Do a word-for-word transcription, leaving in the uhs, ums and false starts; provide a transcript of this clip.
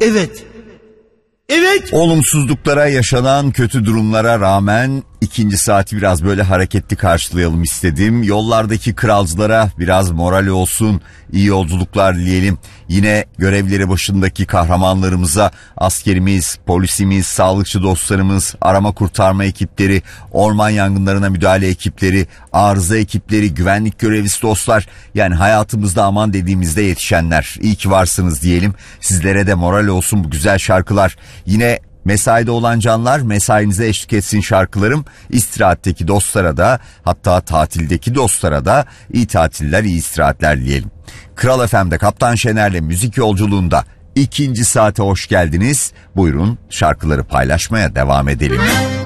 Evet. Evet. Olumsuzluklara, yaşanan kötü durumlara rağmen ikinci saati biraz böyle hareketli karşılayalım istedim. Yollardaki kralcılara biraz moral olsun, iyi yolculuklar dileyelim. Yine görevleri başındaki kahramanlarımıza, askerimiz, polisimiz, sağlıkçı dostlarımız, arama kurtarma ekipleri, orman yangınlarına müdahale ekipleri, arıza ekipleri, güvenlik görevlisi dostlar, yani hayatımızda aman dediğimizde yetişenler, iyi ki varsınız diyelim. Sizlere de moral olsun bu güzel şarkılar. Yine mesaide olan canlar, mesainize eşlik etsin şarkılarım. İstirahatteki dostlara da, hatta tatildeki dostlara da iyi tatiller, iyi istirahatler dileyelim. Kral F M'de Kaptan Şener'le müzik yolculuğunda ikinci saate hoş geldiniz. Buyurun şarkıları paylaşmaya devam edelim.